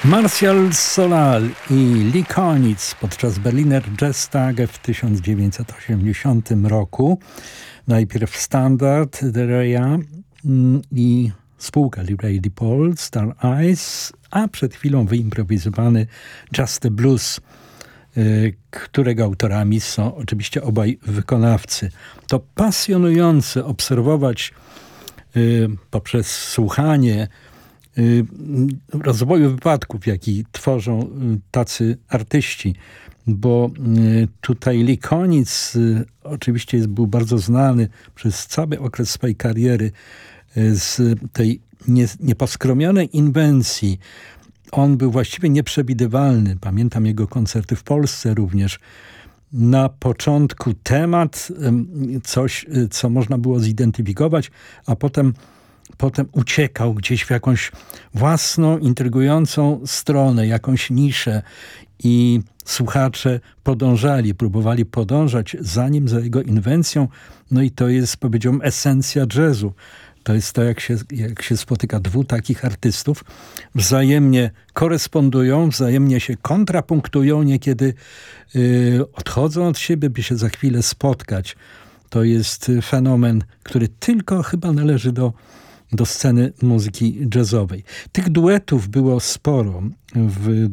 Martial Solal i Lee Konitz podczas Berliner Jazztage w 1980 roku. Najpierw Standard de Rea i spółka Ray DePaul, Star Eyes, a przed chwilą wyimprowizowany Just the Blues, którego autorami są oczywiście obaj wykonawcy. To pasjonujące obserwować poprzez słuchanie rozwoju wypadków, jaki tworzą tacy artyści, bo tutaj Lee Konitz oczywiście był bardzo znany przez cały okres swojej kariery z tej nieposkromionej inwencji. On był właściwie nieprzewidywalny. Pamiętam jego koncerty w Polsce również. Na początku temat, coś, co można było zidentyfikować, a potem uciekał gdzieś w jakąś własną, intrygującą stronę, jakąś niszę i słuchacze próbowali podążać za nim, za jego inwencją. No i to jest, powiedziałbym, esencja jazzu. To jest to, jak się spotyka dwóch takich artystów, wzajemnie korespondują, wzajemnie się kontrapunktują, niekiedy odchodzą od siebie, by się za chwilę spotkać. To jest fenomen, który tylko chyba należy do sceny muzyki jazzowej. Tych duetów było sporo w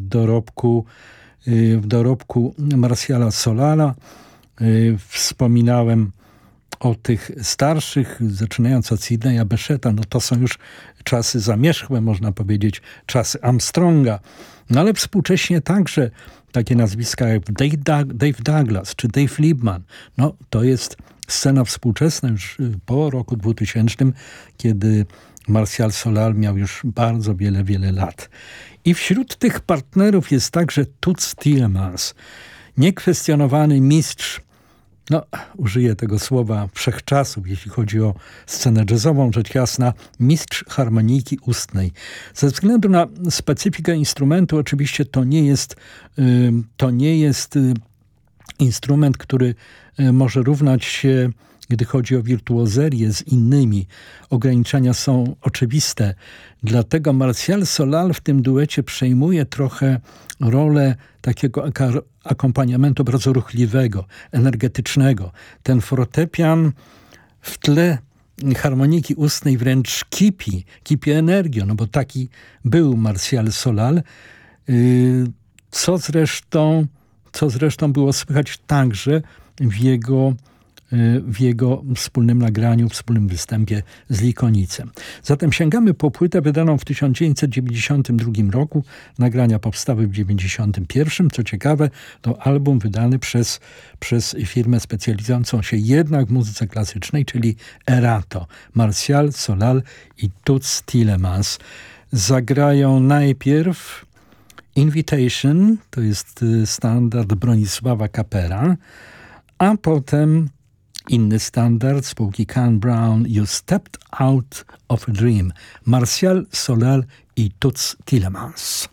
dorobku Martiala Solala. Wspominałem o tych starszych, zaczynając od Sidneya Becheta, no to są już czasy zamierzchłe, można powiedzieć, czasy Armstronga. No ale współcześnie także takie nazwiska jak Dave Douglas czy Dave Liebman. No to jest scena współczesna już po roku 2000, kiedy Martial Solal miał już bardzo wiele lat. I wśród tych partnerów jest także Toots Thielemans, niekwestionowany mistrz, użyję tego słowa, wszechczasów, jeśli chodzi o scenę jazzową, rzecz jasna, mistrz harmonijki ustnej. Ze względu na specyfikę instrumentu, oczywiście to nie jest instrument, który może równać się, gdy chodzi o wirtuozerię, z innymi. Ograniczenia są oczywiste. Dlatego Martial Solal w tym duecie przejmuje trochę rolę takiego akompaniamentu bardzo ruchliwego, energetycznego. Ten fortepian w tle harmoniki ustnej wręcz kipi energią, no bo taki był Martial Solal, co zresztą było słychać także w jego wspólnym nagraniu, wspólnym występie z Lee Konitzem. Zatem sięgamy po płytę wydaną w 1992 roku. Nagrania powstały w 1991. Co ciekawe, to album wydany przez firmę specjalizującą się jednak w muzyce klasycznej, czyli Erato. Martial Solal i Toots Thielemans zagrają najpierw Invitation, to jest standard Bronisława Kapera, a potem inny standard spółki Can Brown, You Stepped Out of a Dream. Martial Solal i Toots Thielemans.